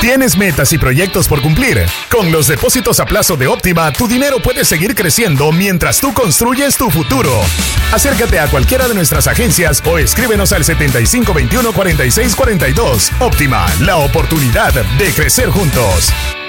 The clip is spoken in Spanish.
¿Tienes metas y proyectos por cumplir? Con los depósitos a plazo de Óptima, tu dinero puede seguir creciendo mientras tú construyes tu futuro. Acércate a cualquiera de nuestras agencias o escríbenos al 7521-4642. Óptima, la oportunidad de crecer juntos.